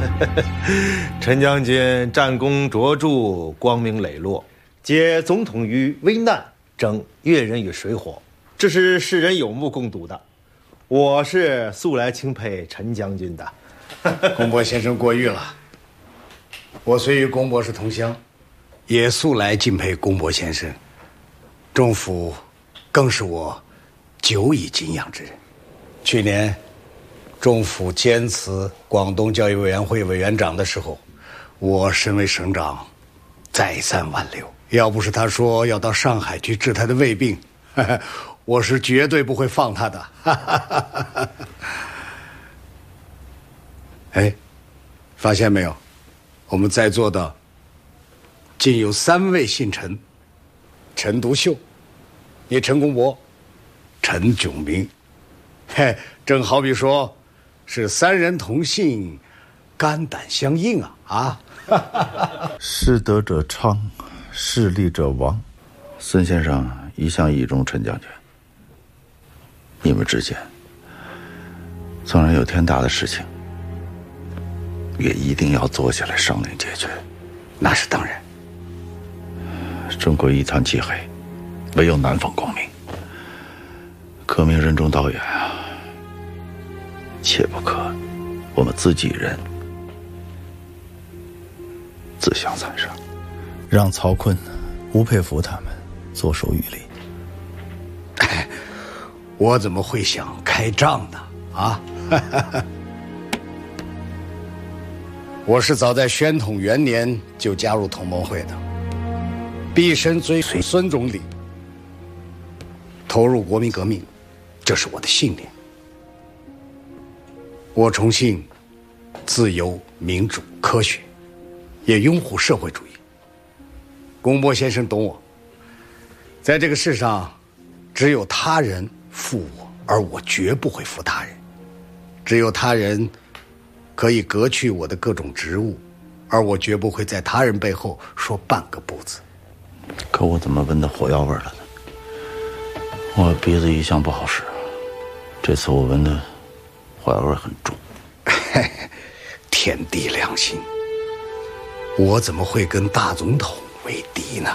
陈将军战功卓著，光明磊落，解总统于危难，拯越人于水火，这是世人有目共睹的。我是素来钦佩陈将军的。 龚博先生过誉了。我虽与龚博士同乡，也素来敬佩龚博先生。仲甫更是我久已敬仰之人。去年仲甫兼辞广东教育委员会委员长的时候，我身为省长再三挽留。要不是他说要到上海去治他的胃病，我是绝对不会放他的。哎，发现没有？我们在座的竟有3位姓陈：陈独秀、你陈公博、陈炯明。嘿，正好比说是3人同姓，肝胆相应啊！ 失德者昌，势利者亡。孙先生一向倚重陈将军，你们之间纵然有天大的事情，也一定要坐下来商量解决。 那是当然。 中国一团漆黑，唯有南方光明。革命任重道远啊，切不可我们自己人自相残杀， 让曹锟、吴佩孚他们坐收渔利。 哎，我怎么会想开仗呢？啊！我是早在宣统元年就加入同盟会的，毕生追随孙总理，投入国民革命，这是我的信念。我崇信自由、民主、科学，也拥护社会主义。龚博先生懂我，在这个世上，只有他人负我，而我绝不会负他人；只有他人可以革去我的各种职务，而我绝不会在他人背后说半个不字。 可我怎么闻到火药味了呢？我鼻子一向不好使，这次我闻的火药味很重。 天地良心，我怎么会跟大总统为敌呢？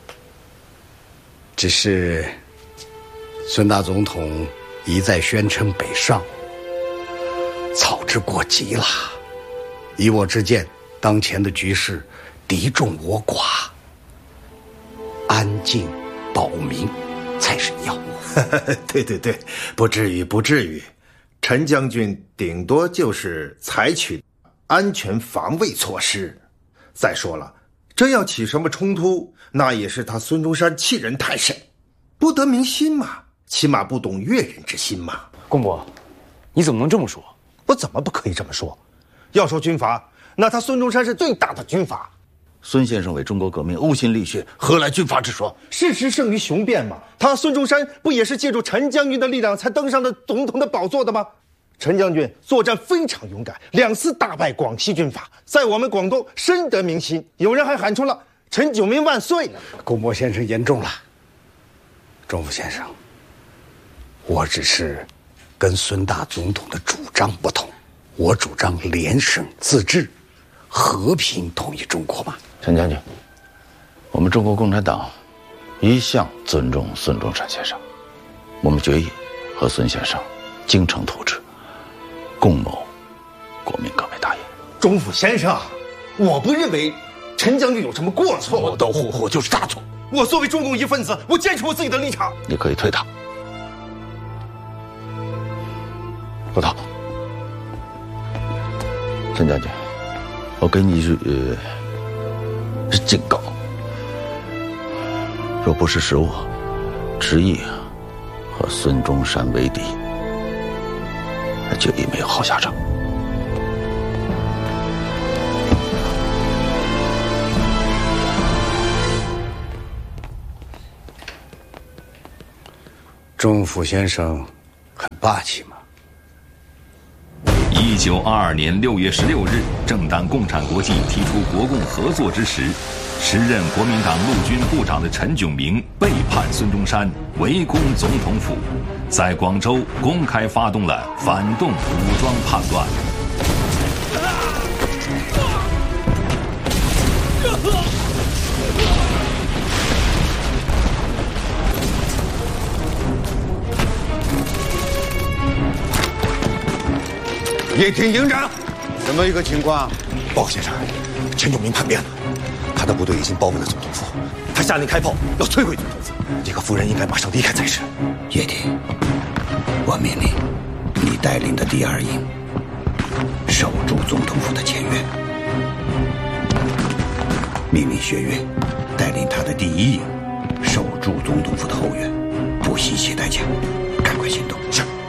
只是孙大总统一再宣称北上，操之过急了。以我之见，当前的局势敌众我寡，安静保民才是要务。 对，不至于不至于。陈将军顶多就是采取安全防卫措施。再说了，真要起什么冲突，那也是他孙中山欺人太甚，不得民心嘛，起码不懂悦人之心嘛。 公博，你怎么能这么说？ 我怎么不可以这么说？要说军阀，那他孙中山是最大的军阀。 孙先生为中国革命呕心沥血，何来军阀之说？ 事实胜于雄辩嘛。他孙中山不也是借助陈将军的力量才登上了总统的宝座的吗？陈将军作战非常勇敢，2次大败广西军阀，在我们广东深得民心，有人还喊出了“陈炯明万岁”呢。 龚博先生言重了。仲甫先生，我只是跟孙大总统的主张不同，我主张联省自治，和平统一中国嘛。 陈将军，我们中国共产党一向尊重孙中山先生，我们决意和孙先生精诚图治，共谋国民革命大业。 仲甫先生，我不认为陈将军有什么过错。 磨刀霍霍就是大错。 我作为中共一份子，我坚持我自己的立场。 你可以退堂。不逃。陈将军，我给你是警告，若不是使我执意和孙中山为敌，那决定没有好下场。 仲甫先生很霸气嘛。 1922年6月16日，正当共产国际提出国共合作之时，时任国民党陆军部长的陈炯明背叛孙中山，围攻总统府，在广州公开发动了反动武装叛乱。 叶挺营长， 怎么一个情况？ 报告先生，陈炯明叛变了，他的部队已经包围了总统府，他下令开炮要摧毁总统府。你和夫人应该马上离开才是。 叶挺，我命令你带领的第2营守住总统府的前院，命令薛岳带领他的第1营守住总统府的后院，不惜携带枪，赶快行动。 是。